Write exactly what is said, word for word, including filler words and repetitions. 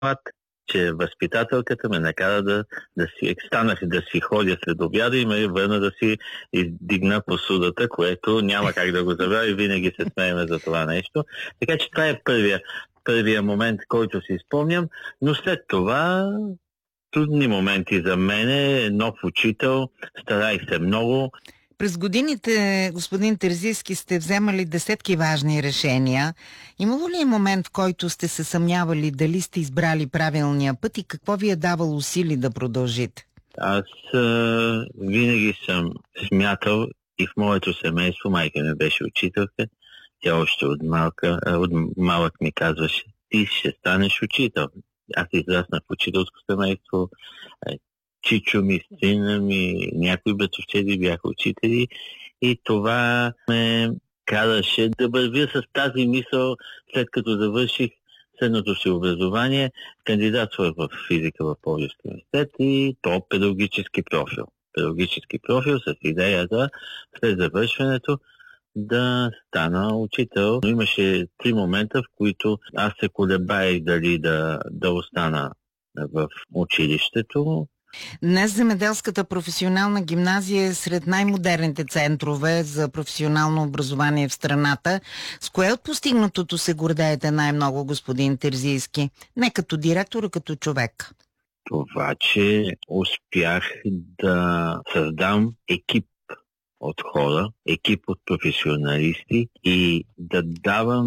че възпитателката ме накара да, да си, станах да си ходя след обяда и ме върна да си издигна посудата, което няма как да го забравя и винаги се смееме за това нещо. Така че това е първия, първия момент, който си спомням, но след това трудни моменти за мене, нов учител, старай се много. През годините, господин Терзийски, сте вземали десетки важни решения. Имало ли е момент, в който сте се съмнявали дали сте избрали правилния път и какво ви е давало сили да продължите? Аз а, винаги съм смятал и в моето семейство, майка ми беше учителка, тя още от, малка, от малък ми казваше: ти ще станеш учител. Аз израснах в учителско семейство, чичо ми, сина ми, някои братовчеди бяха учители и това ме караше да вървя с тази мисъл, след като завърших средното си образование, кандидатствах в физика в Пловдивския университет и то педагогически профил. Педагогически профил с идеята след завършването да стана учител. Но имаше три момента, в които аз се колебаех дали да, да остана в училището. Днес Земеделската професионална гимназия е сред най-модерните центрове за професионално образование в страната. С кое от постигнатото се гордеете най-много, господин Терзийски? Не като директор, а като човек. Това, че успях да създам екип от хора, екип от професионалисти и да давам